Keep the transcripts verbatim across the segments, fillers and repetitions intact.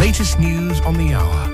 latest news on the hour.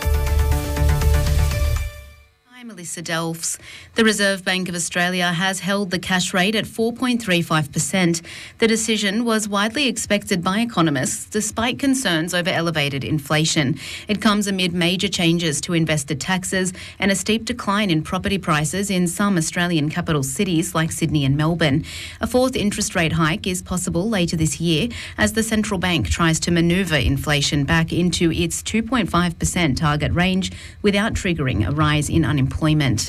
Melissa Delfs. The Reserve Bank of Australia has held the cash rate at four point three five percent. The decision was widely expected by economists despite concerns over elevated inflation. It comes amid major changes to investor taxes and a steep decline in property prices in some Australian capital cities like Sydney and Melbourne. A fourth interest rate hike is possible later this year as the central bank tries to manoeuvre inflation back into its two point five percent target range without triggering a rise in unemployment.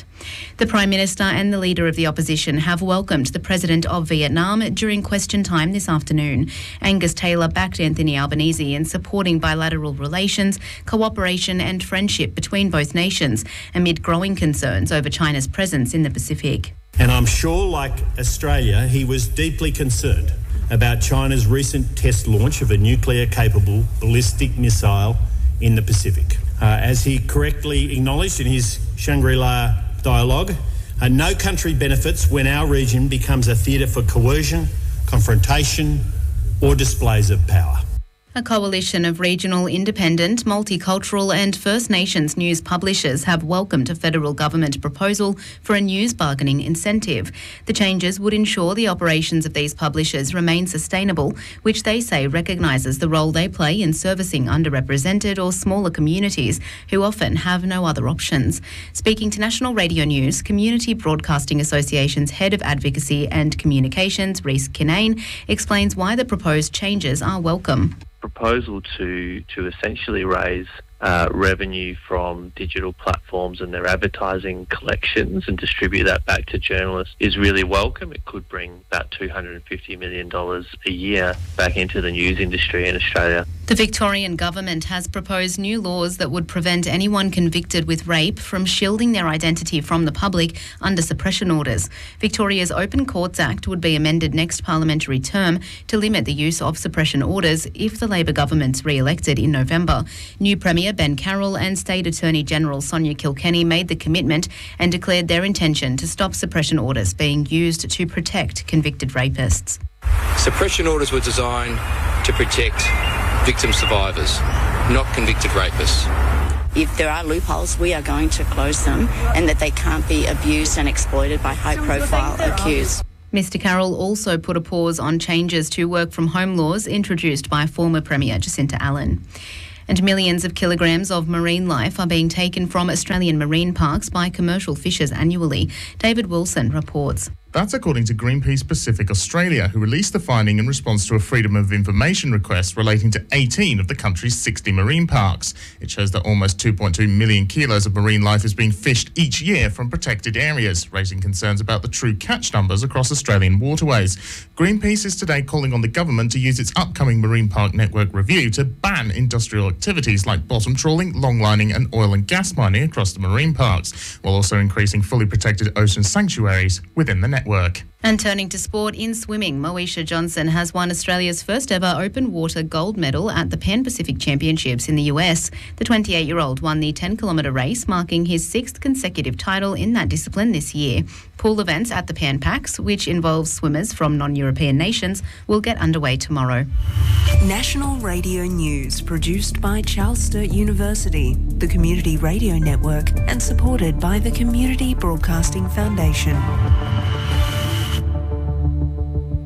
The Prime Minister and the Leader of the Opposition have welcomed the President of Vietnam during question time this afternoon. Angus Taylor backed Anthony Albanese in supporting bilateral relations, cooperation and friendship between both nations amid growing concerns over China's presence in the Pacific. And I'm sure, like Australia, he was deeply concerned about China's recent test launch of a nuclear-capable ballistic missile in the Pacific. Uh, as he correctly acknowledged in his Shangri-La dialogue, uh, no country benefits when our region becomes a theatre for coercion, confrontation or displays of power. A coalition of regional, independent, multicultural and First Nations news publishers have welcomed a federal government proposal for a news bargaining incentive. The changes would ensure the operations of these publishers remain sustainable, which they say recognises the role they play in servicing underrepresented or smaller communities who often have no other options. Speaking to National Radio News, Community Broadcasting Association's Head of Advocacy and Communications, Rhys Kinane, explains why the proposed changes are welcome. Proposal to to essentially raise uh, revenue from digital platforms and their advertising collections and distribute that back to journalists is really welcome. It could bring about two hundred fifty million dollars a year back into the news industry in Australia. The Victorian government has proposed new laws that would prevent anyone convicted with rape from shielding their identity from the public under suppression orders. Victoria's Open Courts Act would be amended next parliamentary term to limit the use of suppression orders if the Labor government's re-elected in November. New Premier Ben Carroll and State Attorney General Sonia Kilkenny made the commitment and declared their intention to stop suppression orders being used to protect convicted rapists. Suppression orders were designed to protect victim survivors, not convicted rapists. If there are loopholes, we are going to close them and that they can't be abused and exploited by high-profile accused. Mister Carroll also put a pause on changes to work-from-home laws introduced by former Premier Jacinta Allen. And millions of kilograms of marine life are being taken from Australian marine parks by commercial fishers annually. David Wilson reports. That's according to Greenpeace Pacific Australia, who released the finding in response to a Freedom of Information request relating to eighteen of the country's sixty marine parks. It shows that almost two point two million kilos of marine life is being fished each year from protected areas, raising concerns about the true catch numbers across Australian waterways. Greenpeace is today calling on the government to use its upcoming Marine Park Network review to ban industrial activities like bottom trawling, longlining and oil and gas mining across the marine parks, while also increasing fully protected ocean sanctuaries within the network. Work. And turning to sport, in swimming, Moesha Johnson has won Australia's first ever open water gold medal at the Pan Pacific Championships in the U S. The twenty-eight-year-old won the ten kilometre race, marking his sixth consecutive title in that discipline this year. Pool events at the Pan Pacs, which involves swimmers from non-European nations, will get underway tomorrow. National Radio News, produced by Charles Sturt University, the Community Radio Network, and supported by the Community Broadcasting Foundation.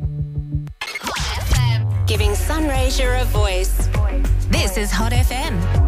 Giving Sunraysia a voice. This is Hot F M.